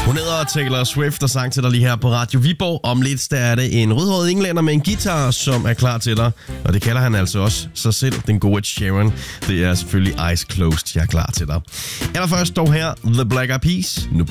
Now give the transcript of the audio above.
Hun hedder Taylor Swift og sang til dig lige her på Radio Viborg. Om lidt der er det en rødhåret englænder med en guitar, som er klar til dig. Og det kalder han altså også sig selv, den gode Ed Sheeran. Det er selvfølgelig Eyes Closed, jeg er klar til dig. Allerførst dog her, The Black Eyed Peas. Nu